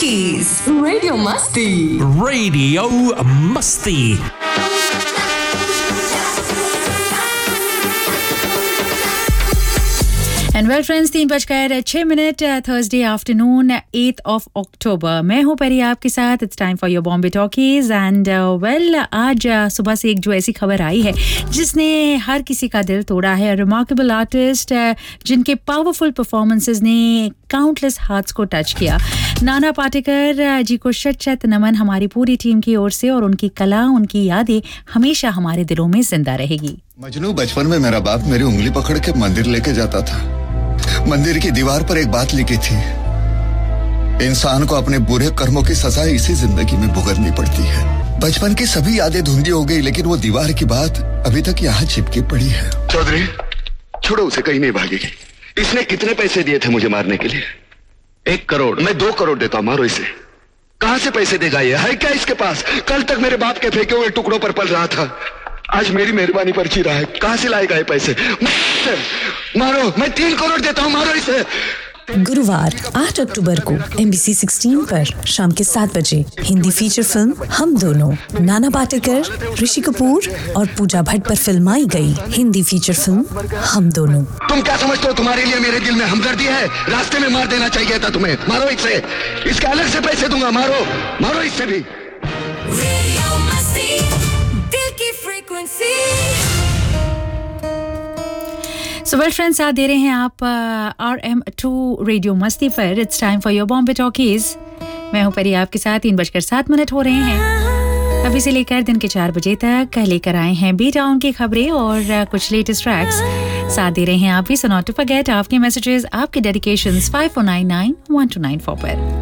Talkies, Radio Masti. Radio Masti. And well friends 3:06 Thursday afternoon 8th of October मैं हूं परी आपके साथ it's time for your Bombay talkies and well आज सुबह से एक जो ऐसी खबर आई है जिसने हर किसी का दिल तोड़ा है रिमार्केबल आर्टिस्ट जिनके पावरफुल परफॉर्मेंसेस ने काउंटलेस हार्ट्स को टच किया नाना पाटेकर जी को शत नमन हमारी पूरी टीम की ओर से और उनकी कला उनकी यादें हमेशा हमारे दिलों में जिंदा रहेगी मजनू बचपन में मेरा बाप मेरी उंगली पकड़ के मंदिर लेके जाता था मंदिर की दीवार पर एक बात लिखी थी इंसान को अपने बुरे कर्मों की सजा इसी जिंदगी में भुगतनी पड़ती है बचपन की सभी यादें धुंधली हो गई लेकिन वो दीवार की बात अभी तक यहाँ चिपकी पड़ी है चौधरी छोड़ो उसे कहीं नहीं भागेगी इसने कितने पैसे दिए थे मुझे मारने के लिए 1 करोड़ मैं 2 करोड़ देता हूँ मारो इसे कहाँ से पैसे देगा ये है क्या इसके पास कल तक मेरे बाप के फेंके हुए टुकड़ों पर पल रहा था आज मेरी मेहरबानी पर जी रहा है कहाँ से लाएगा ये पैसे मारो मैं 3 करोड़ देता हूँ मारो इसे गुरुवार 8 अक्टूबर को MBC 16 पर शाम के 7 बजे हिंदी फीचर फिल्म हम दोनों नाना पाटेकर ऋषि कपूर और पूजा भट्ट पर फिल्माई गई हिंदी फीचर फिल्म हम दोनों तुम क्या समझते हो तुम्हारे लिए मेरे दिल में हमदर्दी है रास्ते में मार देना चाहिए था तुम्हें मारो इसे इसके अलग से पैसे दूंगा मारो मारो इससे भी सो वेल फ्रेंड्स साथ दे रहे हैं आप RM2 रेडियो मस्ती पर it's time for your Bombay talkies मैं हूं परी आपके साथ 3:07 हो रहे हैं अभी से लेकर दिन के 4 बजे तक लेकर आए हैं बी टाउन की खबरें और कुछ लेटेस्ट ट्रैक्स साथ दे रहे हैं आप भी सो नॉट टू फॉरगेट आपके मैसेजेस आपके डेडिकेशंस 5499 1294 पर